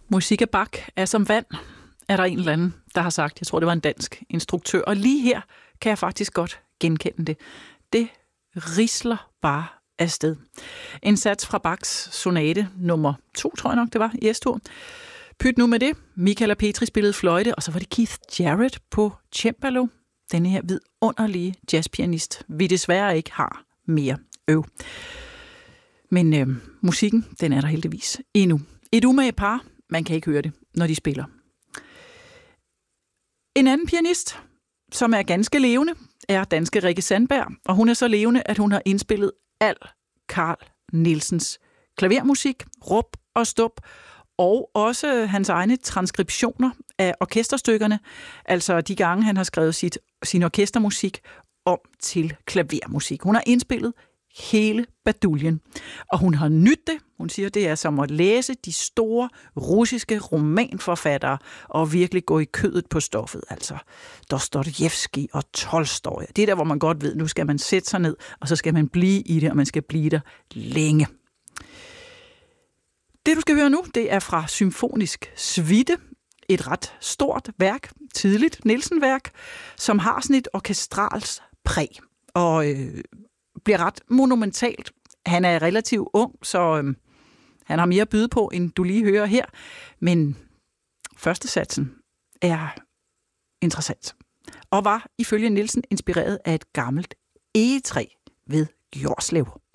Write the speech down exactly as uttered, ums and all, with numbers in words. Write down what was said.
Musik af Bach er som vand, er der en eller anden, der har sagt. Jeg tror, det var en dansk instruktør. Og lige her kan jeg faktisk godt genkende det. Det risler bare afsted. En sats fra Bachs sonate nummer to, tror jeg nok, det var, i S-tur. Pyt nu med det. Michael og Petri spillede fløjte, og så var det Keith Jarrett på cembalo. Denne her vidunderlige jazzpianist, vi desværre ikke har mere øv. Men øh, musikken, den er der heldigvis endnu. Et umage par, man kan ikke høre det, når de spiller. En anden pianist, som er ganske levende, er danske Rikke Sandberg, og hun er så levende, at hun har indspillet al Carl Nielsens klavermusik, rup og stup, og også hans egne transkriptioner af orkesterstykkerne, altså de gange, han har skrevet sit, sin orkestermusik om til klavermusik. Hun har indspillet hele baduljen, og hun har nydt det. Hun siger, det er som at læse de store russiske romanforfattere og virkelig gå i kødet på stoffet. Altså Dostojevskij og Tolstoj. Det er der, hvor man godt ved, nu skal man sætte sig ned, og så skal man blive i det, og man skal blive der længe. Det, du skal høre nu, det er fra Symfonisk Suite, et ret stort værk, tidligt Nielsen-værk, som har sådan et orkestralt præg, og øh, bliver ret monumentalt. Han er relativt ung, så øh, han har mere at byde på, end du lige hører her, men første satsen er interessant, og var ifølge Nielsen inspireret af et gammelt egetræ ved Gjorslev.